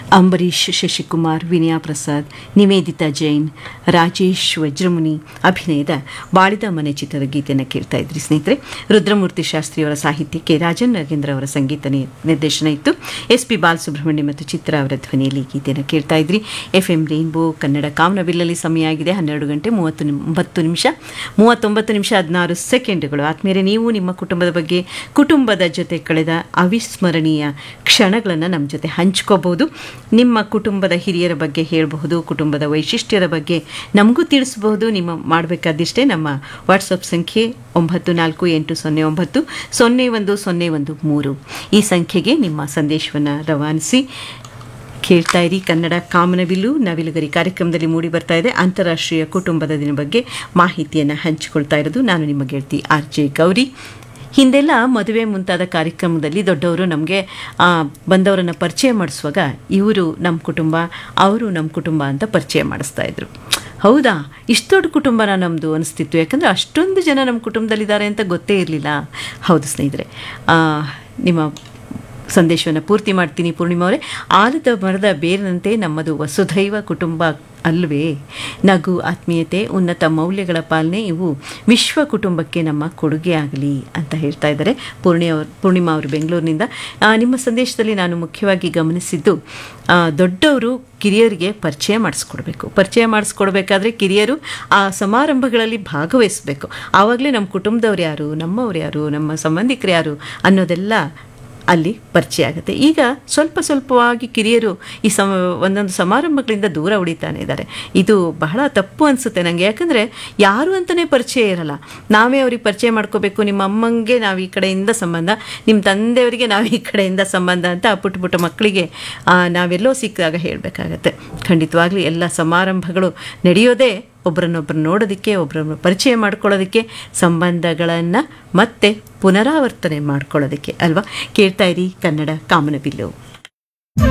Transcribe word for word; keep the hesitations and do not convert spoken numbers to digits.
ಅಂಬರೀಷ್, ಶಶಿಕುಮಾರ್, ವಿನಯಾ ಪ್ರಸಾದ್, ನಿವೇದಿತಾ ಜೈನ್, ರಾಜೇಶ್ ವಜ್ರಮುನಿ ಅಭಿನಯದ ಬಾಳಿದ ಮನೆ ಚಿತ್ರದ ಗೀತೆಯನ್ನು ಕೇಳ್ತಾ ಇದ್ರಿ ಸ್ನೇಹಿತರೆ. ರುದ್ರಮೂರ್ತಿ ಶಾಸ್ತ್ರಿಯವರ ಸಾಹಿತ್ಯಕ್ಕೆ ರಾಜನ್ ನಾಗೇಂದ್ರ ಅವರ ಸಂಗೀತ ನಿರ್ದೇಶನ ಇತ್ತು. ಎಸ್ ಪಿ ಬಾಲಸುಬ್ರಹ್ಮಣ್ಯ ಮತ್ತು ಚಿತ್ರ ಅವರ ಧ್ವನಿಯಲ್ಲಿ ಗೀತೆಯನ್ನು ಕೇಳ್ತಾ ಇದ್ರಿ. ಎಫ್ ಎಂ ರೈನ್ಬೋ ಕನ್ನಡ ಕಾಮನಬಿಲ್ಲಲ್ಲಿ ಸಮಯ ಆಗಿದೆ ಹನ್ನೆರಡು ಗಂಟೆ ಮೂವತ್ತು ಒಂಬತ್ತು ನಿಮಿಷ ಮೂವತ್ತೊಂಬತ್ತು ನಿಮಿಷ ಹದಿನಾರು ಸೆಕೆಂಡ್ಗಳು. ಆತ್ಮೀಯರೇ, ನೀವು ನಿಮ್ಮ ಕುಟುಂಬದ ಬಗ್ಗೆ, ಕುಟುಂಬದ ಜೊತೆ ಕಳೆದ ಅವಿಸ್ಮರಣೀಯ ಕ್ಷಣಗಳನ್ನು ನಮ್ಮ ಜೊತೆ ಹಂಚ್ಕೋಬಹುದು. ನಿಮ್ಮ ಕುಟುಂಬದ ಹಿರಿಯರ ಬಗ್ಗೆ ಹೇಳಬಹುದು, ಕುಟುಂಬದ ವೈಶಿಷ್ಟ್ಯದ ಬಗ್ಗೆ ನಮಗೂ ತಿಳಿಸಬಹುದು. ನಿಮ್ಮ ಮಾಡಬೇಕಾದಿಷ್ಟೇ ನಮ್ಮ ವಾಟ್ಸಪ್ ಸಂಖ್ಯೆ ಒಂಬತ್ತು ನಾಲ್ಕು ಎಂಟು ಸೊನ್ನೆ ಒಂಬತ್ತು ಸೊನ್ನೆ ಒಂದು ಸೊನ್ನೆ ಒಂದು ಮೂರು ಈ ಸಂಖ್ಯೆಗೆ ನಿಮ್ಮ ಸಂದೇಶವನ್ನು ರವಾನಿಸಿ. ಕೇಳ್ತಾ ಇರಿ ಕನ್ನಡ ಕಾಮನಬಿಲ್ಲು. ನವಿಲುಗರಿ ಕಾರ್ಯಕ್ರಮದಲ್ಲಿ ಮೂಡಿ ಬರ್ತಾ ಇದೆ ಅಂತಾರಾಷ್ಟ್ರೀಯ ಕುಟುಂಬದ ದಿನ ಬಗ್ಗೆ ಮಾಹಿತಿಯನ್ನು ಹಂಚಿಕೊಳ್ತಾ ಇರೋದು ನಾನು ನಿಮ್ಮ ಗೆಳತಿ ಆರ್ ಜೆ ಗೌರಿ. ಹಿಂದೆಲ್ಲ ಮದುವೆ ಮುಂತಾದ ಕಾರ್ಯಕ್ರಮದಲ್ಲಿ ದೊಡ್ಡವರು ನಮಗೆ ಬಂದವರನ್ನು ಪರಿಚಯ ಮಾಡಿಸುವಾಗ ಇವರು ನಮ್ಮ ಕುಟುಂಬ, ಅವರು ನಮ್ಮ ಕುಟುಂಬ ಅಂತ ಪರಿಚಯ ಮಾಡಿಸ್ತಾ ಇದ್ರು. ಹೌದಾ, ಇಷ್ಟು ದೊಡ್ಡ ಕುಟುಂಬನ ನಮ್ಮದು ಅನಿಸ್ತಿತ್ತು, ಯಾಕಂದರೆ ಅಷ್ಟೊಂದು ಜನ ನಮ್ಮ ಕುಟುಂಬದಲ್ಲಿದ್ದಾರೆ ಅಂತ ಗೊತ್ತೇ ಇರಲಿಲ್ಲ. ಹೌದು ಸ್ನೇಹಿತರೆ, ನಿಮ್ಮ ಸಂದೇಶವನ್ನು ಪೂರ್ತಿ ಮಾಡ್ತೀನಿ ಪೂರ್ಣಿಮಾ ಅವರೇ. ಆಲದ ಮರದ ಬೇರಿನಂತೆ ನಮ್ಮದು ವಸುಧೈವ ಕುಟುಂಬ ಅಲ್ವೇ? ನಗು, ಆತ್ಮೀಯತೆ, ಉನ್ನತ ಮೌಲ್ಯಗಳ ಪಾಲನೆ ಇವು ವಿಶ್ವ ಕುಟುಂಬಕ್ಕೆ ನಮ್ಮ ಕೊಡುಗೆ ಆಗಲಿ ಅಂತ ಹೇಳ್ತಾ ಇದ್ದಾರೆ ಪೂರ್ಣಿ ಅವರು ಪೂರ್ಣಿಮಾ ಅವರು ಬೆಂಗಳೂರಿನಿಂದ. ನಿಮ್ಮ ಸಂದೇಶದಲ್ಲಿ ನಾನು ಮುಖ್ಯವಾಗಿ ಗಮನಿಸಿದ್ದು, ದೊಡ್ಡವರು ಕಿರಿಯರಿಗೆ ಪರಿಚಯ ಮಾಡಿಸ್ಕೊಡ್ಬೇಕು. ಪರಿಚಯ ಮಾಡಿಸ್ಕೊಡ್ಬೇಕಾದ್ರೆ ಕಿರಿಯರು ಆ ಸಮಾರಂಭಗಳಲ್ಲಿ ಭಾಗವಹಿಸಬೇಕು. ಆವಾಗಲೇ ನಮ್ಮ ಕುಟುಂಬದವ್ರು ಯಾರು, ನಮ್ಮವ್ರು ಯಾರು, ನಮ್ಮ ಸಂಬಂಧಿಕರು ಯಾರು ಅನ್ನೋದೆಲ್ಲ ಅಲ್ಲಿ ಪರಿಚಯ ಆಗುತ್ತೆ. ಈಗ ಸ್ವಲ್ಪ ಸ್ವಲ್ಪವಾಗಿ ಕಿರಿಯರು ಈ ಸಮ ಒಂದೊಂದು ಸಮಾರಂಭಗಳಿಂದ ದೂರ ಉಳಿತಾನೆ ಇದ್ದಾರೆ. ಇದು ಬಹಳ ತಪ್ಪು ಅನಿಸುತ್ತೆ ನನಗೆ, ಯಾಕಂದರೆ ಯಾರು ಅಂತಲೇ ಪರಿಚಯ ಇರಲ್ಲ. ನಾವೇ ಅವ್ರಿಗೆ ಪರಿಚಯ ಮಾಡ್ಕೋಬೇಕು. ನಿಮ್ಮ ಅಮ್ಮಂಗೆ ನಾವು ಈ ಕಡೆಯಿಂದ ಸಂಬಂಧ, ನಿಮ್ಮ ತಂದೆಯವರಿಗೆ ನಾವು ಈ ಕಡೆಯಿಂದ ಸಂಬಂಧ ಅಂತ ಪುಟ್ಟ ಪುಟ್ಟ ಮಕ್ಕಳಿಗೆ ನಾವೆಲ್ಲೋ ಸಿಕ್ಕಿದಾಗ ಹೇಳಬೇಕಾಗತ್ತೆ. ಖಂಡಿತವಾಗ್ಲೂ ಎಲ್ಲ ಸಮಾರಂಭಗಳು ನಡೆಯೋದೇ ಒಬ್ಬರನ್ನೊಬ್ಬರು ನೋಡೋದಕ್ಕೆ, ಒಬ್ಬರನ್ನ ಪರಿಚಯ ಮಾಡ್ಕೊಳ್ಳೋದಕ್ಕೆ, ಸಂಬಂಧಗಳನ್ನು ಮತ್ತೆ ಪುನರಾವರ್ತನೆ ಮಾಡ್ಕೊಳ್ಳೋದಕ್ಕೆ ಅಲ್ವಾ. ಕೇಳ್ತಾ ಇರಿ ಕನ್ನಡ ಕಾಮನಬಿಲ್ಲು.